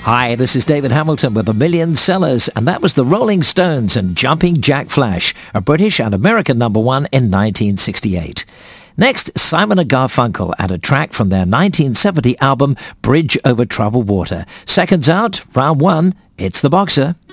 Hi, this is David Hamilton with A Million Sellers, and that was the Rolling Stones and Jumping Jack Flash, a British and American number one in 1968. Next, Simon and Garfunkel and a track from their 1970 album Bridge Over Troubled Water. Seconds out, round one, it's The Boxer.